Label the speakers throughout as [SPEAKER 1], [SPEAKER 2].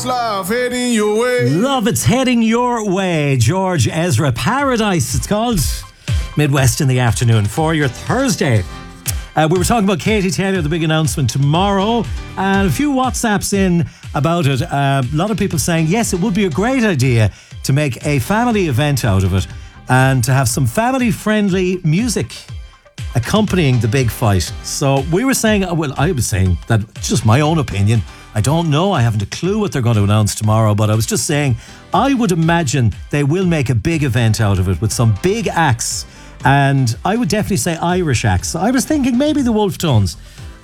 [SPEAKER 1] Love heading your way.
[SPEAKER 2] Love, it's heading your way. George Ezra, Paradise, it's called. Midwest in the afternoon for your Thursday. We were talking about Katie Taylor, the big announcement tomorrow, and a few WhatsApps in about it. A lot of people saying, yes, it would be a great idea to make a family event out of it and to have some family-friendly music accompanying the big fight. So we were saying, well, I was saying that it's just my own opinion. I don't know. I haven't a clue what they're going to announce tomorrow, but I was just saying I would imagine they will make a big event out of it with some big acts, and I would definitely say Irish acts. I was thinking maybe the Wolf Tones.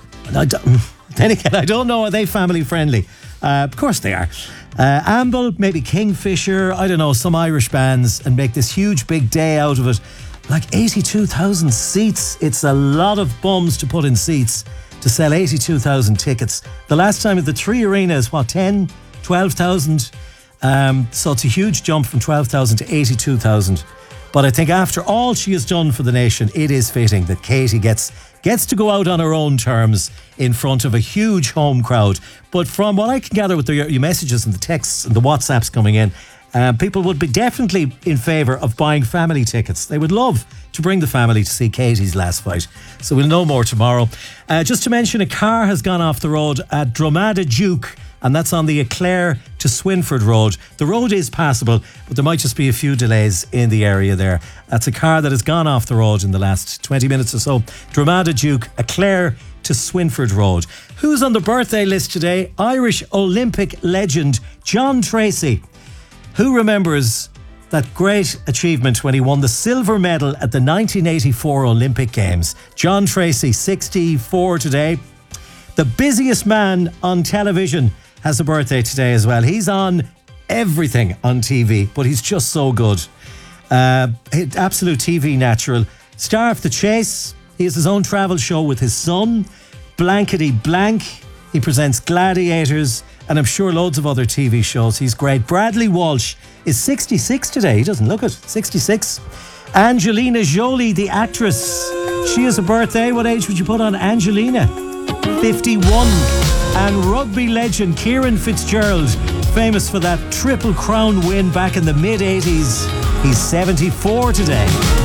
[SPEAKER 2] Then again, I don't know. Are they family friendly? Of course they are. Amble, maybe Kingfisher, I don't know, some Irish bands, and make this huge big day out of it. Like 82,000 seats. It's a lot of bums to put in seats to sell 82,000 tickets. The last time at the Three Arena is what, 10, 12,000? So it's a huge jump from 12,000 to 82,000. But I think after all she has done for the nation, it is fitting that Katie gets to go out on her own terms in front of a huge home crowd. But from what I can gather with your messages and the texts and the WhatsApps coming in, people would be definitely in favour of buying family tickets. They would love to bring the family to see Katie's last fight. So we'll know more tomorrow. Just to mention, a car has gone off the road at Drogheda Duke, and that's on the Eclair to Swinford Road. The road is passable, but there might just be a few delays in the area there. That's a car that has gone off the road in the last 20 minutes or so. Drogheda Duke, Eclair to Swinford Road. Who's on the birthday list today? Irish Olympic legend John Tracy. Who remembers that great achievement when he won the silver medal at the 1984 Olympic Games? John Tracy, 64 today. The busiest man on television has a birthday today as well. He's on everything on TV, but he's just so good. Absolute TV natural. Star of The Chase. He has his own travel show with his son, Blankety Blank. He presents Gladiators, and I'm sure loads of other TV shows. He's great. Bradley Walsh is 66 today. He doesn't look it. 66. Angelina Jolie, the actress. She has a birthday. What age would you put on Angelina? 51. And rugby legend Kieran Fitzgerald, famous for that Triple Crown win back in the mid-80s. He's 74 today.